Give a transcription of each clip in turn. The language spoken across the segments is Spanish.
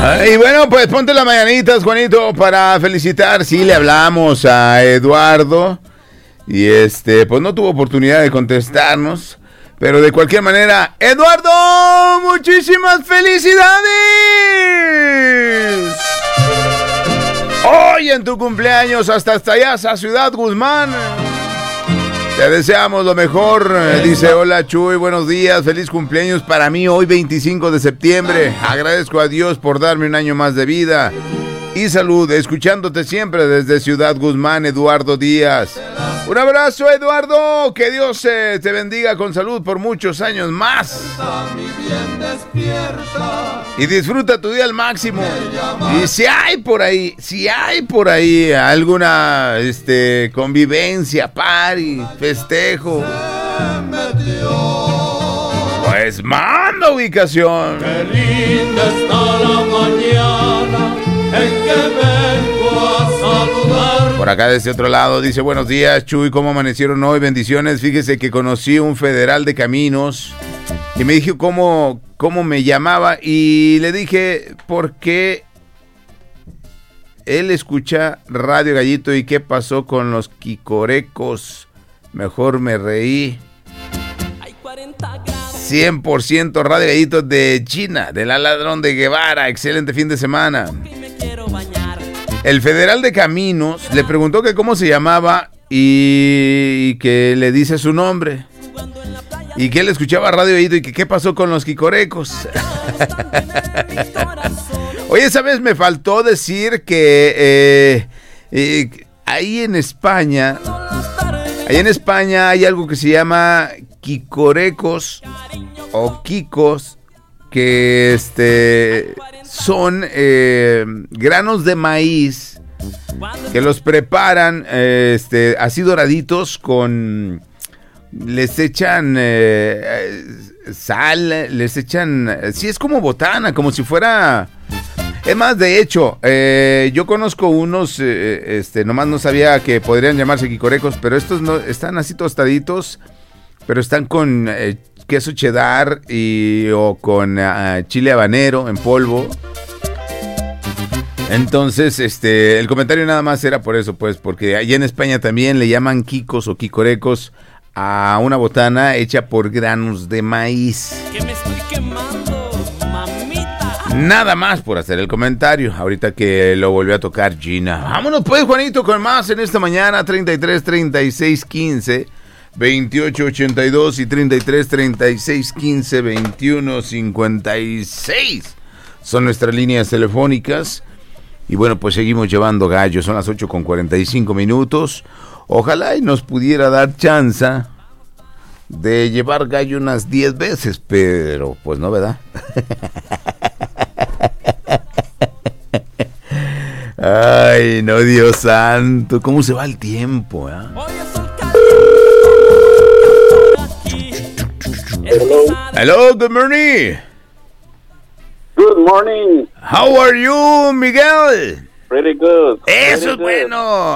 Y bueno, pues ponte las mañanitas, Juanito, para felicitar. Sí, le hablamos a Eduardo y pues no tuvo oportunidad de contestarnos, pero de cualquier manera, Eduardo, muchísimas felicidades. Hoy en tu cumpleaños hasta allá, a Ciudad Guzmán. Te deseamos lo mejor. Dice, hola Chuy, buenos días, feliz cumpleaños para mí hoy 25 de septiembre. Agradezco a Dios por darme un año más de vida y salud, escuchándote siempre desde Ciudad Guzmán, Eduardo Díaz. Un abrazo, Eduardo, que Dios te bendiga con salud por muchos años más. Y disfruta tu día al máximo. Y si hay por ahí alguna convivencia, party, festejo, pues manda ubicación. Qué linda está la mañana en que vengo a saludar. Por acá de este otro lado dice, buenos días Chuy, ¿cómo amanecieron hoy? Bendiciones. Fíjese que conocí un federal de caminos y me dijo cómo me llamaba y le dije por qué él escucha Radio Gallito y qué pasó con los quicorecos. Mejor me reí. 100% Radio Gallito de China, de la Ladrón de Guevara. Excelente fin de semana. El federal de caminos le preguntó que cómo se llamaba y que le dice su nombre. Y que él escuchaba Radio Gallito y que qué pasó con los quicorecos. Oye, esa vez me faltó decir que ahí en España hay algo que se llama quicorecos o quicos, que son granos de maíz que los preparan así doraditos con... Les echan sal, les echan... Sí, es como botana, como si fuera... Es más, de hecho, yo conozco unos, nomás no sabía que podrían llamarse quicorecos, pero estos no están así tostaditos, pero están con queso cheddar o con chile habanero en polvo. Entonces, el comentario nada más era por eso, pues, porque allá en España también le llaman quicos o quicorecos a una botana hecha por granos de maíz. Que me estoy quemando, mamita. Nada más por hacer el comentario, ahorita que lo volvió a tocar Gina. Vámonos pues, Juanito, con más en esta mañana. 33 36 15 28 82 y 33 36 15 21 56 son nuestras líneas telefónicas. Y bueno, pues seguimos llevando gallo. Son las 8:45. Ojalá y nos pudiera dar chance de llevar gallo unas 10 veces, pero pues no, ¿verdad? Ay, no, Dios santo, ¿cómo se va el tiempo? Hello, good morning. Good morning. How are you, Miguel? Pretty good. Eso es bueno.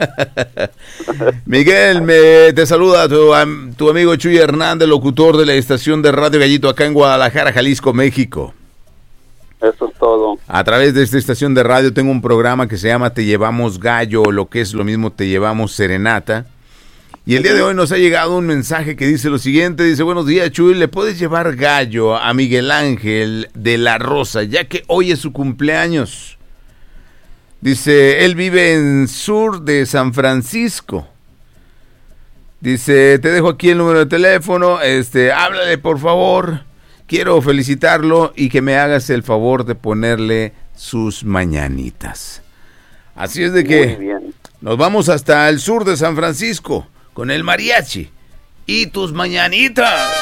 Miguel, te saluda tu amigo Chuy Hernández, locutor de la estación de Radio Gallito acá en Guadalajara, Jalisco, México. Eso es todo. A través de esta estación de radio tengo un programa que se llama Te Llevamos Gallo, o lo que es lo mismo Te Llevamos Serenata. Y el día de hoy nos ha llegado un mensaje que dice lo siguiente, dice, buenos días Chuy, ¿le puedes llevar gallo a Miguel Ángel de la Rosa, ya que hoy es su cumpleaños? Dice, él vive en sur de San Francisco. Dice, te dejo aquí el número de teléfono, háblale por favor, quiero felicitarlo y que me hagas el favor de ponerle sus mañanitas. Así es de que nos vamos hasta el sur de San Francisco con el mariachi y tus mañanitas.